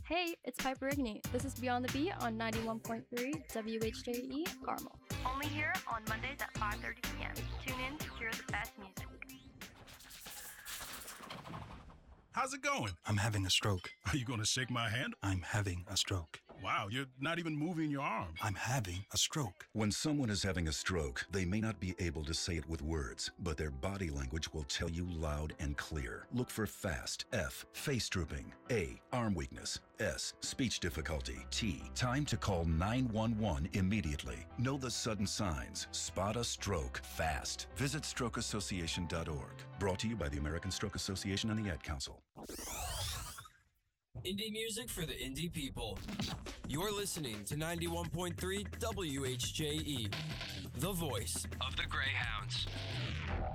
Hey, it's Piper Rigney. This is Beyond the Beat on 91.3 WHJE Carmel. Only here on Mondays at 5:30 p.m. Tune in to hear the best music. How's it going? I'm having a stroke. Are you going to shake my hand? I'm having a stroke. Wow, you're not even moving your arm. I'm having a stroke. When someone is having a stroke, they may not be able to say it with words, but their body language will tell you loud and clear. Look for FAST. F, face drooping. A, arm weakness. S, speech difficulty. T, time to call 911 immediately. Know the sudden signs. Spot a stroke fast. Visit strokeassociation.org. Brought to you by the American Stroke Association and the Ad Council. Indie music for the indie people. You're listening to 91.3 WHJE, the voice of the Greyhounds.